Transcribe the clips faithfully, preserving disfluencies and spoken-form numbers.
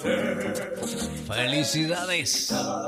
Felicidades.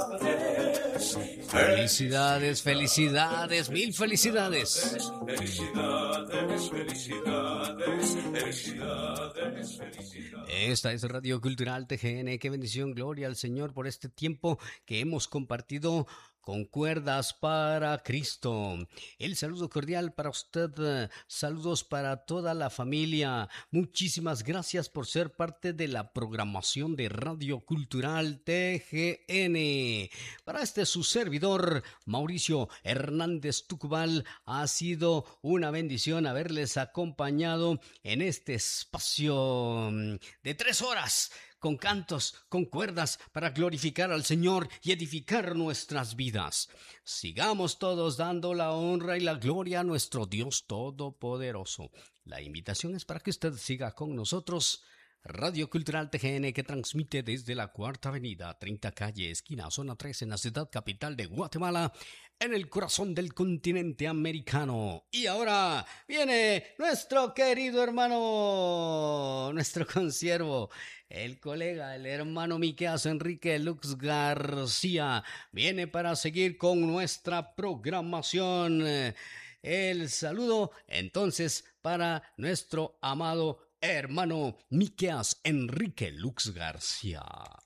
Felicidades, felicidades, mil felicidades. Felicidades, felicidades, felicidades, felicidades. Esta es Radio Cultural T G N. Qué bendición, gloria al Señor por este tiempo que hemos compartido con cuerdas para Cristo. El saludo cordial para usted, saludos para toda la familia. Muchísimas gracias por ser parte de la programación de Radio Cultural T G N. Para este su servidor, Mauricio Hernández Tucubal, ha sido una bendición haberles acompañado en este espacio de tres horas, con cantos, con cuerdas, para glorificar al Señor y edificar nuestras vidas. Sigamos todos dando la honra y la gloria a nuestro Dios Todopoderoso. La invitación es para que usted siga con nosotros. Radio Cultural T G N, que transmite desde la Cuarta Avenida, treinta Calle, esquina, zona tres, en la ciudad capital de Guatemala, en el corazón del continente americano. Y ahora viene nuestro querido hermano, nuestro consiervo, el colega, el hermano Miqueas Enrique Lux García, viene para seguir con nuestra programación. El saludo entonces para nuestro amado hermano Miqueas Enrique Lux García.